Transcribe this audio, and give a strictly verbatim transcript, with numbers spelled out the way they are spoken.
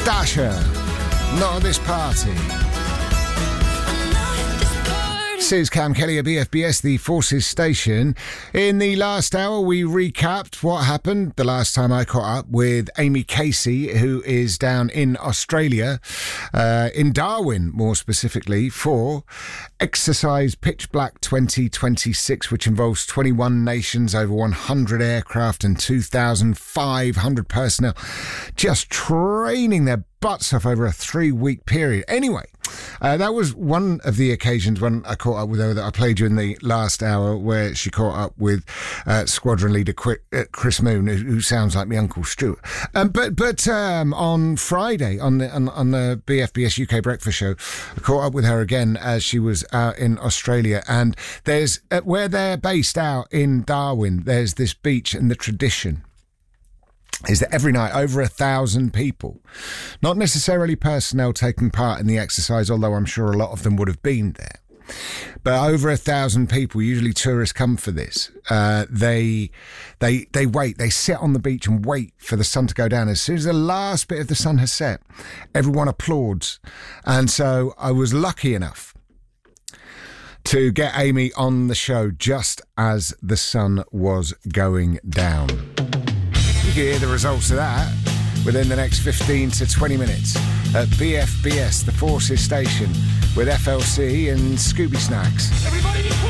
Dasher, not at this party. This is Cam Kelly at B F B S, the Forces Station. In the last hour, we recapped what happened the last time I caught up with Amy Casey, who is down in Australia, uh, in Darwin, more specifically, for Exercise Pitch Black twenty twenty-six, which involves twenty-one nations, over one hundred aircraft and two thousand five hundred personnel, just training their butts off over a three-week period. Anyway, uh, that was one of the occasions when I caught up with her that I played you in the last hour, where she caught up with uh, Squadron Leader Qu- uh, Chris Moon, who, who sounds like my Uncle Stuart. Um, but but um, on Friday, on the on, on the B F B S U K Breakfast Show, I caught up with her again as she was out in Australia. And there's uh, where they're based out in Darwin, there's this beach, and the tradition is that every night over a thousand people, not necessarily personnel taking part in the exercise, although I'm sure a lot of them would have been there, but over a thousand people, usually tourists, come for this. Uh, they they they wait, they sit on the beach and wait for the sun to go down. As soon as the last bit of the sun has set, everyone applauds. And so I was lucky enough to get Amy on the show just as the sun was going down. You can hear the results of that within the next fifteen to twenty minutes at B F B S, the Forces Station, with F L C and Scooby Snacks. Everybody be quiet!